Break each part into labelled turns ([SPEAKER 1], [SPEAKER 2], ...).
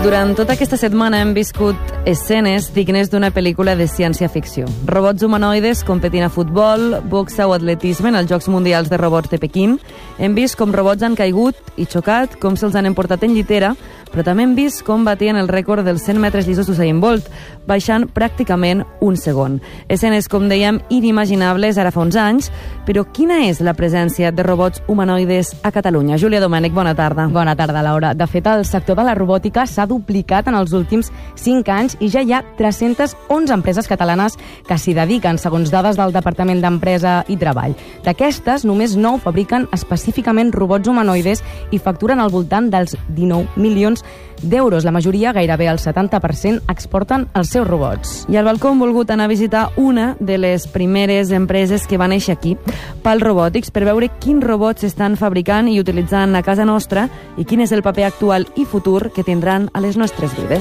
[SPEAKER 1] Durant tota aquesta setmana hem viscut escenes dignes d'una pel·lícula de ciència-ficció. Robots humanoides competint a futbol, boxa o atletisme en els Jocs Mundials de Robots de Pequín. Hem vist com robots han caigut i xocat, com se'ls han emportat en llitera, però també hem vist com batien el rècord dels 100 metres llisos d'Usain Bolt, baixant pràcticament un segon. Escenes, com dèiem, inimaginables ara fa uns anys, però quina és la presència de robots humanoides a Catalunya? Júlia Domènech, bona tarda.
[SPEAKER 2] Bona tarda, Laura. De fet, el sector de la robòtica s'ha duplicat en els últims 5 anys i ja hi ha 311 empreses catalanes que s'hi dediquen, segons dades del Departament d'Empresa i Treball. D'aquestes, només 9 fabriquen específicament robots humanoides i facturen al voltant dels 19 milions d'euros. La majoria, gairebé el 70%, exporten els seus robots.
[SPEAKER 1] I al balcó hem volgut anar a visitar una de les primeres empreses que va néixer aquí, PAL Robotics, per veure quins robots s'estan fabricant i utilitzant a casa nostra i quin és el paper actual i futur que tindran a les nostres vides.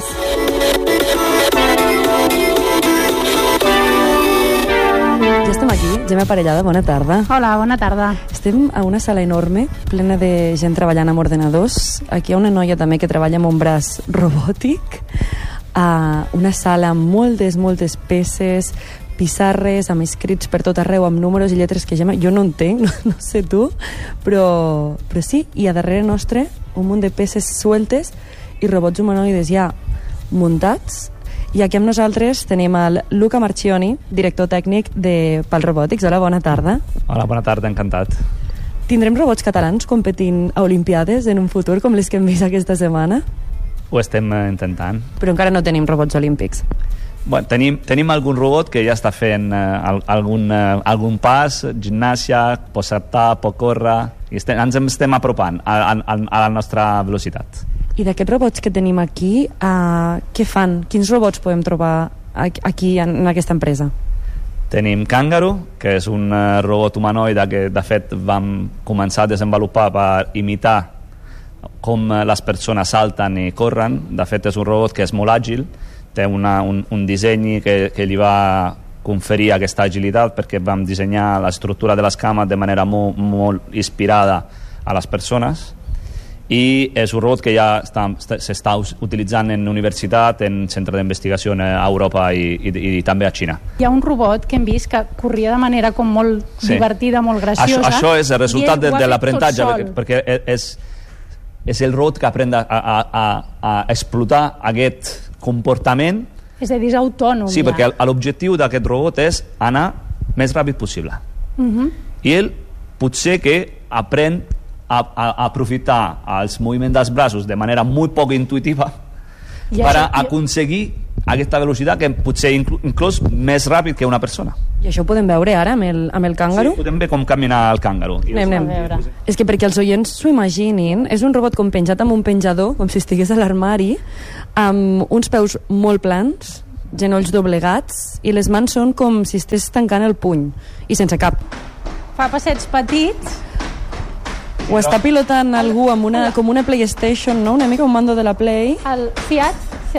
[SPEAKER 1] Ja estem aquí, Gemma Parellada, bona tarda.
[SPEAKER 3] Hola, bona tarda.
[SPEAKER 1] Estem a una sala enorme, plena de gent treballant amb ordenadors. Aquí hi ha una noia també que treballa amb un braç robòtic. Una sala amb moltes peces, pissarres, amb escrits per tot arreu, amb números i lletres que Gemma, jo no entenc, no sé tu, però sí, i a darrere nostre un munt de peces sueltes i robots humanoides ja muntats. I aquí amb nosaltres tenim el Luca Marchioni, director tècnic de PAL Robotics. Hola, bona tarda.
[SPEAKER 4] Hola, bona tarda, encantat.
[SPEAKER 1] Tindrem robots catalans competint a Olimpiades en un futur com les que hem vist aquesta setmana?
[SPEAKER 4] Ho estem intentant.
[SPEAKER 1] Però encara no tenim robots olímpics.
[SPEAKER 4] Bueno, tenim algun robot que ja està fent algun pas, gimnàsia, pot saltar, pot córrer, i ens estem apropant a la nostra velocitat.
[SPEAKER 1] I d'aquests robots que tenim aquí, què fan? Quins robots podem trobar aquí en aquesta empresa?
[SPEAKER 4] Tenim Kangaroo, que és un robot humanoide que de fet vam començar a desenvolupar per imitar com les persones salten i corren. De fet és un robot que és molt àgil, té un disseny que li va conferir aquesta agilitat, perquè vam dissenyar l'estructura de les cames de manera molt inspirada a les persones, i és un robot que ja s'està utilitzant en universitat, en centre d'investigació a Europa i també a Xina.
[SPEAKER 3] Hi ha un robot que hem vist que corria de manera com molt divertida, molt graciosa.
[SPEAKER 4] Això és el resultat de l'aprenentatge, perquè és el robot que aprèn a explotar aquest comportament.
[SPEAKER 3] És a dir, és autònom.
[SPEAKER 4] Sí, perquè l'objectiu d'aquest robot és anar més ràpid possible. I ell potser que aprèn a aprofitar els moviments dels braços de manera molt poc intuitiva per aconseguir aquesta velocitat que potser inclús més ràpid que una persona.
[SPEAKER 1] I això ho podem veure ara amb el Kangaroo?
[SPEAKER 4] Sí, podem veure com caminar el Kangaroo.
[SPEAKER 1] Anem. És que perquè els oients s'ho imaginin, és un robot com penjat amb un penjador, com si estigués a l'armari, amb uns peus molt plans, genolls doblegats, i les mans són com si estigués tancant el puny, i sense cap.
[SPEAKER 3] Fa passets petits.
[SPEAKER 1] Ho està pilotant algú amb com una PlayStation, no? Una mica un mando de la Play.
[SPEAKER 3] El Fiat?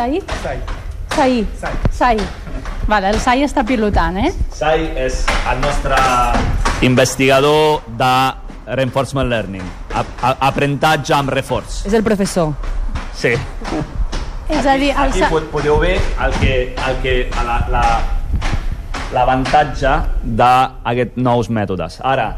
[SPEAKER 3] Sai. Vale, el Sai està pilotant,
[SPEAKER 4] Sai és el nostre investigador de Reinforcement Learning, aprenentatge amb reforç.
[SPEAKER 1] És el professor.
[SPEAKER 4] Sí.
[SPEAKER 3] És a dir,
[SPEAKER 4] aquí podeu veure l'avantatge d'aquests nous mètodes. Ara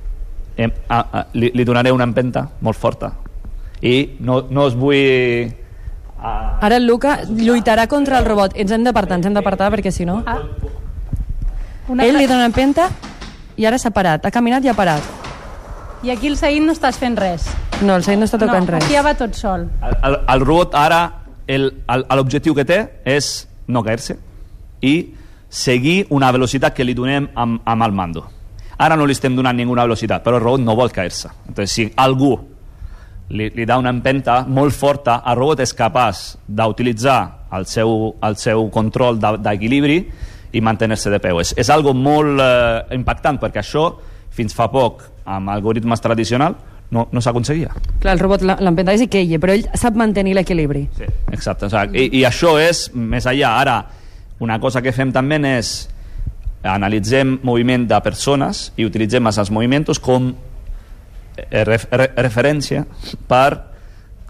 [SPEAKER 4] li donaré una empenta molt forta i no us vull...
[SPEAKER 1] Ara el Luca lluitarà contra el robot. Ens hem d'apartar perquè si no... Ell li dona una empenta i ara s'ha parat, ha caminat i ha parat.
[SPEAKER 3] I aquí el Said no estàs fent res.
[SPEAKER 1] No, el Said no està tocant res.
[SPEAKER 3] Aquí ja va tot sol.
[SPEAKER 4] El robot ara l'objectiu que té és no caure-se i seguir una velocitat que li donem amb el mando. Ara no li estem donant ninguna velocitat, però el robot no vol caure-se. Entonces, si algú li dà una empenta molt forta, el robot és capaç d'utilitzar el seu control d'equilibri i mantenir-se de peu. És algo molt impactant, perquè això, fins fa poc, amb algoritmes tradicionals, no s'aconseguia.
[SPEAKER 1] Clar, el robot l'empenta i queia, però ell sap mantenir l'equilibri.
[SPEAKER 4] Sí, exacte. I això és més enllà. Ara, una cosa que fem també és analitzem moviment de persones i utilitzem els moviments com referència per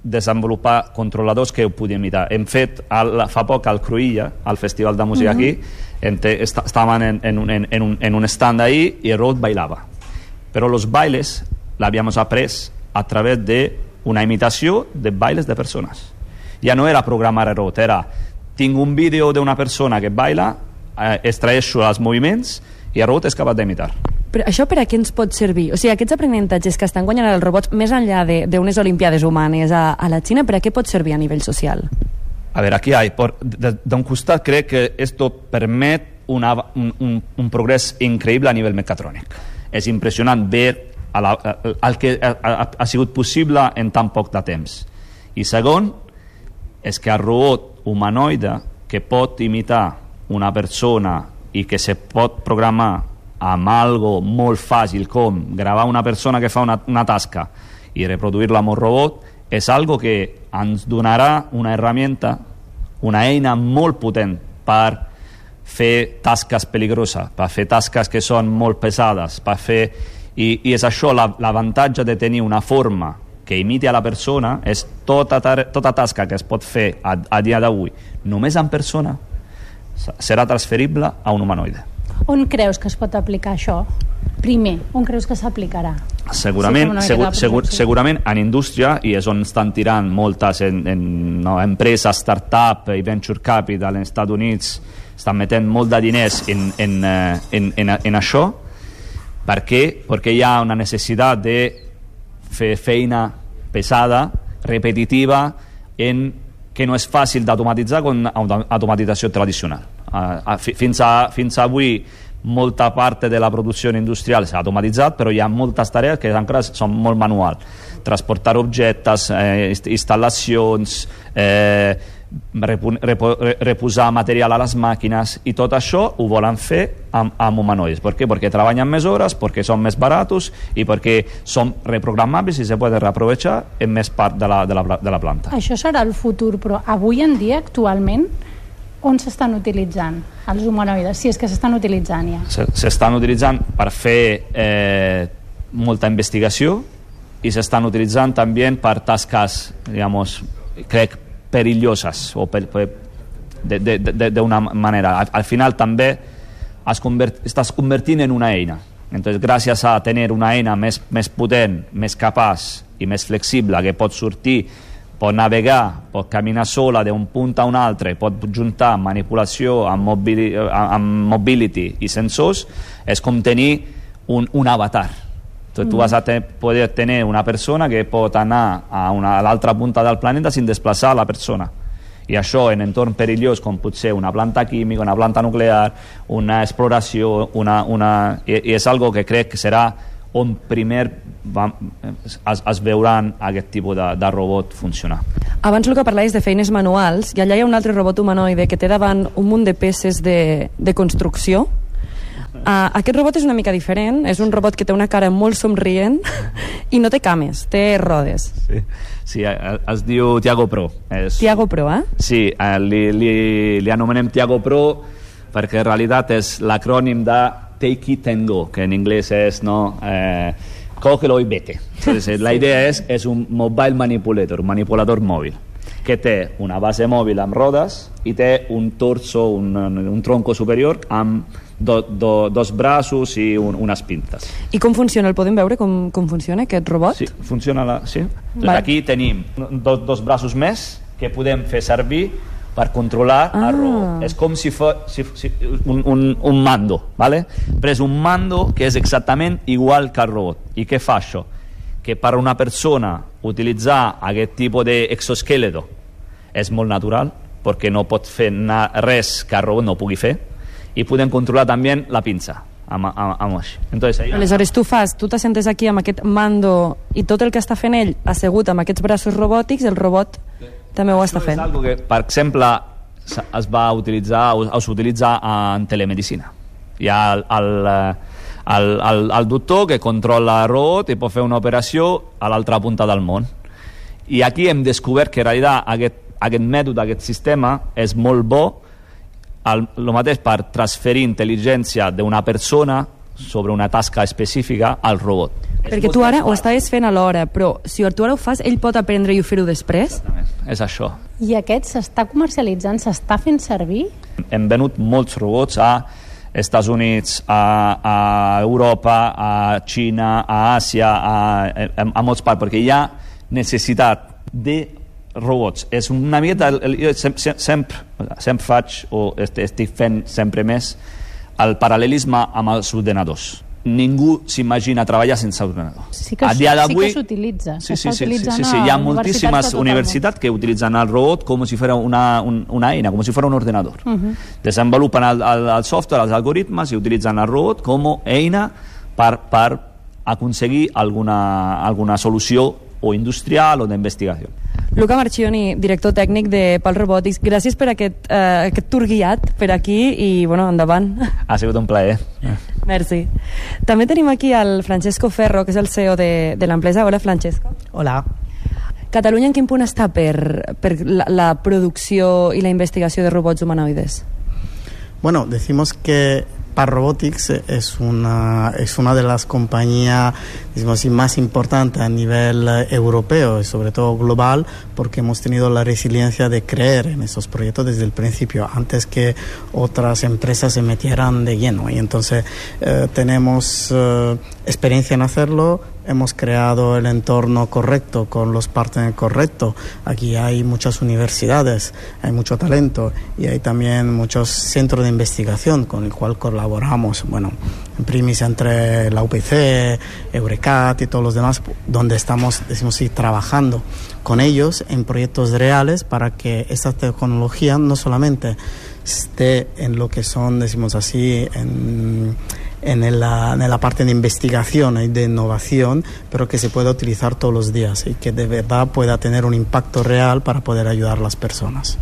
[SPEAKER 4] desenvolupar controladors que ho podien imitar. Hem fet fa poc al Cruïlla, al Festival de Música aquí, estaban en un stand ahí y el robot bailaba. Pero los bailes la habíamos aprendido a través de una imitación de bailes de personas. Ya no era programar el robot, era tinc un vídeo d'una persona que baila, extraeixo els moviments i el robot és capaç d'imitar.
[SPEAKER 1] Però això per a què ens pot servir? O sigui, aquests aprenentatges que estan guanyant els robots més enllà d'unes olimpiades humanes a la Xina, per a què pot servir a nivell social?
[SPEAKER 4] A ver, aquí hay, d'un costat crec que esto permet un progrés increïble a nivell mecatrònic. És impressionant ver el que ha sigut possible en tan poc de temps. I segon, és que el robot humanoide que pot imitar una persona i que se pot programar amb algo molt fàcil com gravar una persona que fa una tasca i reproduir-la amb un robot, és algo que ens donarà una herramienta, una eina molt potent per fer tasques peligroses, per fer tasques que són molt pesades, per fer... I és això l'avantatge de tenir una forma que imiti a la persona, és tota tasca que es pot fer a dia d'avui només en persona serà transferible a un humanoide.
[SPEAKER 3] On creus que es pot aplicar això? Primer, on creus que s'aplicarà?
[SPEAKER 4] Segurament en indústria, i és on estan tirant moltes empreses, start-up i venture capital als Estats Units, estan metent molt de diners en això. Per què? Perquè hi ha una necessitat de fer feina pesada, repetitiva, que no és fàcil d'automatitzar com automatització tradicional. Fins avui molta part de la producció industrial s'ha automatitzat, però hi ha moltes tarees que encara són molt manuals. Transportar objectes, instal·lacions, reposar material a les màquines, i tot això ho volen fer amb humanoides. Per què? Perquè treballen més hores, perquè són més baratos i perquè són reprogramables i se poden reaprovechar en més part de la planta.
[SPEAKER 3] Això serà el futur, però avui en dia, actualment, on s'estan utilitzant els humanoides, si és que s'estan utilitzant ja?
[SPEAKER 4] S'estan utilitzant per fer molta investigació i s'estan utilitzant també per tasques, crec, perillosas o d'una manera. Al final també estàs convertint en una eina. Entonces, gràcies a tenir una eina més potent, més capaç i més flexible, que pot sortir, pot navegar, pot caminar sola d'un punt a un altre, pot juntar manipulació amb mobility i sensors, és com tenir un avatar. Entonces, tu vas a poder tenir una persona que pot anar a l'altra punta del planeta sin desplaçar la persona. I això en entorn perillós, com pot ser una planta química, una planta nuclear, una exploració, i és algo que crec que serà on primer es veuran aquest tipus de robot funcionar.
[SPEAKER 1] Abans el que parlaves de feines manuals, i allà hi ha un altre robot humanoide que té davant un munt de peces de construcció. Aquest robot és una mica diferent, és un robot que té una cara molt somrient i no té cames, té rodes.
[SPEAKER 4] Sí, es diu Tiago Pro.
[SPEAKER 1] Tiago Pro, eh?
[SPEAKER 4] Sí, li anomenem Tiago Pro perquè en realitat és l'acrònim de Take It and Go, que en anglès és cógelo y vete. Entonces, la idea és un mobile manipulator, un manipulador mòbil, que té una base mòbil amb rodes i té un torso, un tronco superior amb dos braços i unes pintes.
[SPEAKER 1] I com funciona? El podem veure com funciona aquest robot?
[SPEAKER 4] Sí, funciona. Sí. Aquí tenim dos braços més que podem fer servir per controlar el robot. És com si fos un mando, ¿vale? Però és un mando que és exactament igual que el robot. I què fa això? Que per una persona utilitzar aquest tipus d'exoesqueleto és molt natural, perquè no pot fer res que el robot no pugui fer, i podem controlar també la pinça amb això.
[SPEAKER 1] Aleshores tu t'assentes aquí amb aquest mando i tot el que està fent ell assegut amb aquests braços robòtics, el robot també ho està fent.
[SPEAKER 4] És algo que, per exemple, s'utilitza en telemedicina. Hi ha el doctor que controla el robot i pot fer una operació a l'altra punta del món. I aquí hem descobert que en realitat aquest mètode, aquest sistema és molt bo, el mateix per transferir intel·ligència d'una persona sobre una tasca específica al robot.
[SPEAKER 1] Perquè tu ara ho estaves fent alhora, però si tu ara ho fas, ell pot aprendre i ho-fer-ho després?
[SPEAKER 4] Exactament, és això.
[SPEAKER 3] I aquest s'està comercialitzant, s'està fent servir?
[SPEAKER 4] Hem venut molts robots a Estats Units, a Europa, a Xina, a Àsia, a molts parts, perquè hi ha necessitat de robots. És una miqueta, jo sempre faig, o estic fent sempre més, el paral·lelisme amb els ordenadors. Ningú s'imagina treballar sense ordinador.
[SPEAKER 3] Sí que,
[SPEAKER 4] a dia d'avui,
[SPEAKER 3] sí que s'utilitza.
[SPEAKER 4] Sí, hi ha moltíssimes universitats que utilitzen el robot com si fos una eina, com si fos un ordenador. Desenvolupen el software, els algoritmes, i utilitzen el robot com a eina per aconseguir alguna solució o industrial o d'investigació.
[SPEAKER 1] Luca Marchioni, director tècnic de PAL Robotics, gràcies per aquest tour guiat per aquí i, bueno, endavant.
[SPEAKER 4] Ha sigut un plaer.
[SPEAKER 1] Merci. També tenim aquí el Francesco Ferro, que és el CEO de l'empresa. Hola, Francesco.
[SPEAKER 5] Hola.
[SPEAKER 1] Catalunya en quin punt està per la producció i la investigació de robots humanoides?
[SPEAKER 5] Bueno, decimos que PAL Robotics es una de las compañías, digamos así, más importantes a nivel europeo y sobre todo global, porque hemos tenido la resiliencia de creer en esos proyectos desde el principio, antes que otras empresas se metieran de lleno. Y entonces tenemos experiencia en hacerlo. Hemos creado el entorno correcto con los partners correctos. Aquí hay muchas universidades, hay mucho talento y hay también muchos centros de investigación con el cual colaboramos. Bueno, en primis entre la UPC, Eurecat y todos los demás, donde estamos, decimos así, trabajando con ellos en proyectos reales para que esta tecnología no solamente esté en lo que son, decimos así, en la parte de investigación y de innovación, pero que se pueda utilizar todos los días y que de verdad pueda tener un impacto real para poder ayudar a las persones.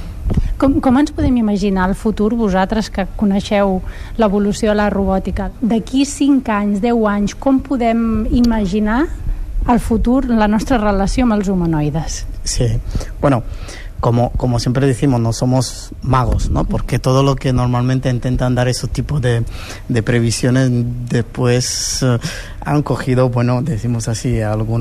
[SPEAKER 3] Com ens podem imaginar el futur, vosaltres que coneixeu l'evolució de la robòtica? D'aquí 5 anys, 10 anys, com podem imaginar el futur, la nostra relació amb els humanoides?
[SPEAKER 5] Sí, bueno, como siempre decimos, no somos magos, ¿no? Porque todo lo que normalmente intentan dar esos tipos de previsiones después han cogido, bueno, decimos así,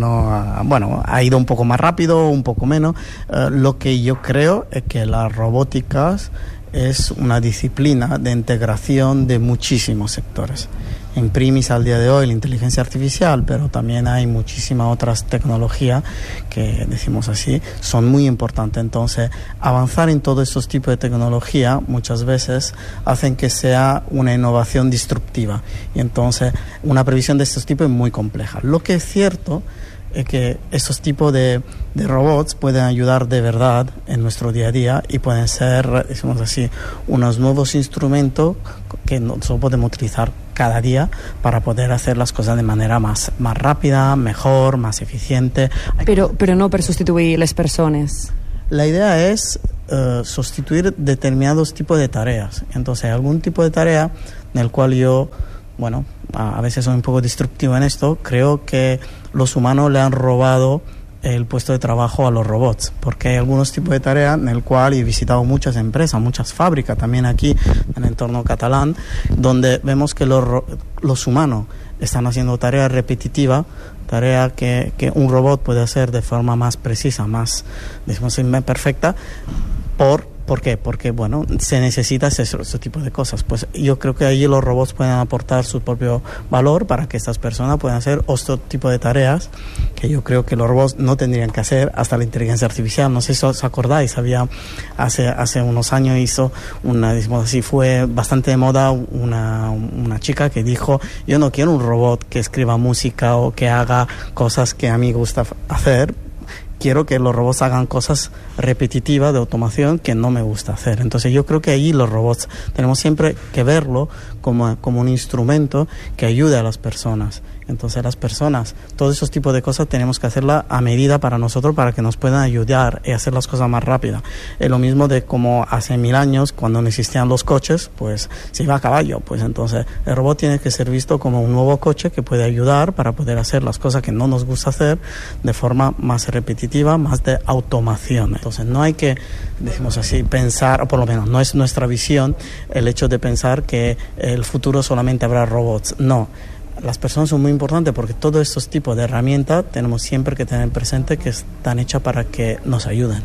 [SPEAKER 5] ha ido un poco más rápido, un poco menos. Lo que yo creo es que la robótica es una disciplina de integración de muchísimos sectores. En primis al día de hoy la inteligencia artificial, pero también hay muchísimas otras tecnologías que, decimos así, son muy importantes. Entonces, avanzar en todos estos tipos de tecnología muchas veces hacen que sea una innovación disruptiva. Y entonces, una previsión de estos tipos es muy compleja. Lo que es cierto es que estos tipos de robots pueden ayudar de verdad en nuestro día a día y pueden ser, decimos así, unos nuevos instrumentos que nosotros podemos utilizar cada día para poder hacer las cosas de manera más rápida, mejor, más eficiente.
[SPEAKER 1] Però no per substituir les persones.
[SPEAKER 5] La idea es sustituir determinados tipos de tareas. Entonces, algún tipo de tarea en el cual yo, bueno, a veces soy un poco destructivo en esto, creo que los humanos le han robado el puesto de trabajo a los robots, porque hay algunos tipos de tareas en el cual he visitado muchas empresas, muchas fábricas también aquí en el entorno catalán, donde vemos que los humanos están haciendo tareas repetitivas, tareas que un robot puede hacer de forma más precisa, más, digamos, perfecta. ¿Por qué? Porque, bueno, se necesita ese tipo de cosas. Pues yo creo que allí los robots pueden aportar su propio valor para que estas personas puedan hacer otro tipo de tareas que yo creo que los robots no tendrían que hacer hasta la inteligencia artificial. No sé si os acordáis, hace unos años hizo digamos así, fue bastante de moda una chica que dijo: yo no quiero un robot que escriba música o que haga cosas que a mí me gusta hacer. Quiero que los robots hagan cosas repetitivas de automación que no me gusta hacer. Entonces yo creo que allí los robots tenemos siempre que verlo como un instrumento que ayude a las personas Entonces las personas, todos esos tipos de cosas tenemos que hacerla a medida para nosotros, para que nos puedan ayudar y hacer las cosas más rápidas. Es lo mismo de como hace 1000 años, cuando no existían los coches, pues se iba a caballo. Pues entonces el robot tiene que ser visto como un nuevo coche que puede ayudar para poder hacer las cosas que no nos gusta hacer de forma más repetitiva, más de automación. Entonces no hay que, decimos así, pensar, o por lo menos no es nuestra visión, el hecho de pensar que el futuro solamente habrá robots. No. Las personas son muy importantes porque todos estos tipos de herramientas tenemos siempre que tener presente que están hechas para que nos ayuden.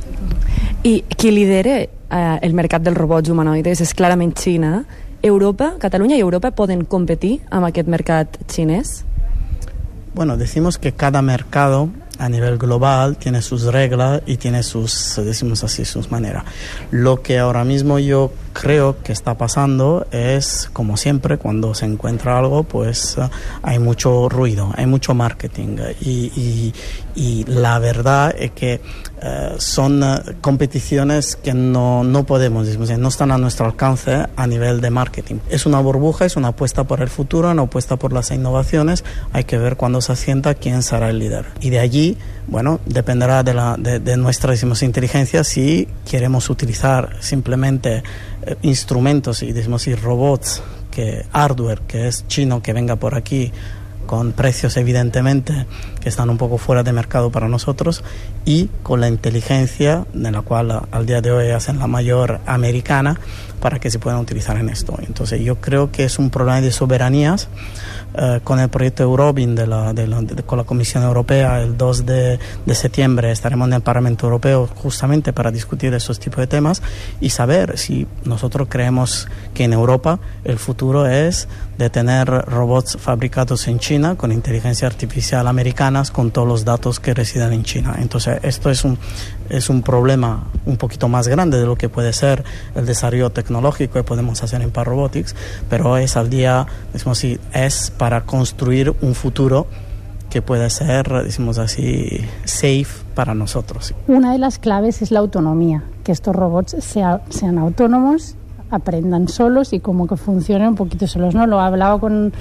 [SPEAKER 1] I qui lidera el mercat dels robots humanoides és clarament Xina. Europa, Catalunya i Europa poden competir amb aquest mercat xinès?
[SPEAKER 5] Bueno, decimos que cada mercado a nivel global tiene sus reglas y tiene sus, decimos así, sus maneras. Lo que ahora mismo yo creo que está pasando es, como siempre, cuando se encuentra algo, pues hay mucho ruido, hay mucho marketing y la verdad es que son competiciones que no podemos, decimos, no están a nuestro alcance a nivel de marketing. Es una burbuja, es una apuesta por el futuro, una apuesta por las innovaciones. Hay que ver cuando se asienta quién será el líder. Y de allí, bueno, dependerá de nuestra, decimos, inteligencia si queremos utilizar simplemente instrumentos y, decimos, y robots, hardware que es chino, que venga por aquí con precios evidentemente que están un poco fuera de mercado para nosotros, y con la inteligencia de la cual al día de hoy hacen la mayor americana para que se puedan utilizar en esto. Entonces yo creo que es un problema de soberanías. Con el proyecto Eurobin con la Comisión Europea el 2 de septiembre estaremos en el Parlamento Europeo justamente para discutir esos tipos de temas y saber si nosotros creemos que en Europa el futuro es de tener robots fabricados en China con inteligencia artificial americanas con todos los datos que residen en China. Entonces esto es un problema un poquito más grande de lo que puede ser el desarrollo tecnológico que podemos hacer en Par Robotics, pero es al día, decimos así, es para construir un futuro que pueda ser, decimos así, safe para nosotros.
[SPEAKER 3] Una de las claves es la autonomía, que estos robots sean autónomos, aprendan solos y como que funcionen un poquito solos, ¿no? Lo hablaba con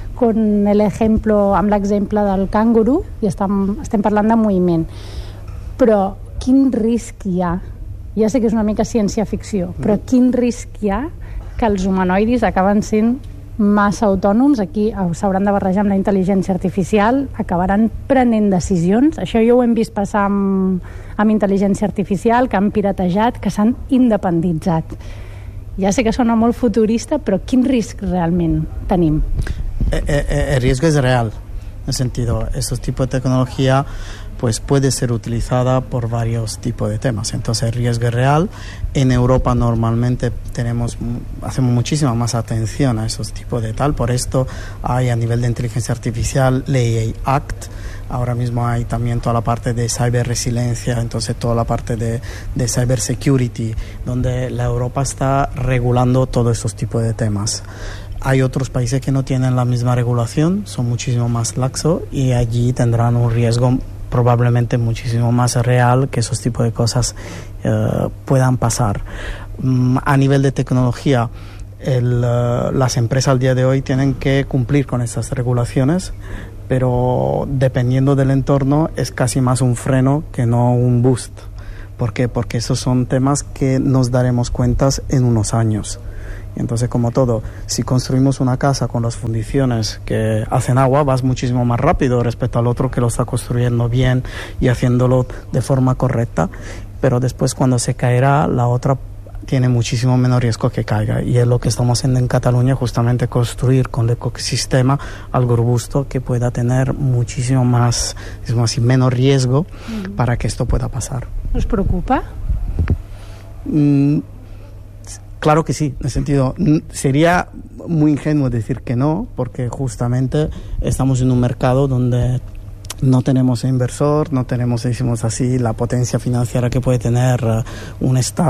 [SPEAKER 3] l'exemple del canguru i estem parlant de moviment. Però quin risc hi ha? Ja sé que és una mica ciència-ficció, però quin risc hi ha que els humanoidis acaben sent massa autònoms? Aquí s'hauran de barrejar amb la intel·ligència artificial, acabaran prenent decisions. Això ja ho hem vist passar amb intel·ligència artificial, que han piratejat, que s'han independitzat. Ja sé que sona molt futurista, però quin risc realment tenim?
[SPEAKER 5] El riesgo es real, en el sentido, estos tipos de tecnología pues puede ser utilizada por varios tipos de temas. Entonces el riesgo es real. En Europa normalmente hacemos muchísima más atención a esos tipos de tal. Por esto hay a nivel de inteligencia artificial Ley Act. Ahora mismo hay también toda la parte de cyberresiliencia, entonces toda la parte de cybersecurity, donde la Europa está regulando todos esos tipos de temas. Hay otros países que no tienen la misma regulación, son muchísimo más laxos y allí tendrán un riesgo probablemente muchísimo más real que esos tipos de cosas puedan pasar. A nivel de tecnología, las empresas al día de hoy tienen que cumplir con estas regulaciones, pero dependiendo del entorno es casi más un freno que no un boost. ¿Por qué? Porque esos son temas que nos daremos cuenta en unos años. Entonces, como todo, si construimos una casa con las fundiciones que hacen agua, vas muchísimo más rápido respecto al otro que lo está construyendo bien y haciéndolo de forma correcta, pero después cuando se caerá, la otra tiene muchísimo menos riesgo que caiga, y es lo que estamos haciendo en Cataluña, justamente construir con el ecosistema algo robusto que pueda tener muchísimo más, digamos así, menos riesgo para que esto pueda pasar.
[SPEAKER 3] ¿Os preocupa?
[SPEAKER 5] Claro que sí, en el sentido, sería muy ingenuo decir que no, porque justamente estamos en un mercado donde no tenemos inversor, no tenemos, decimos así, la potencia financiera que puede tener un Estado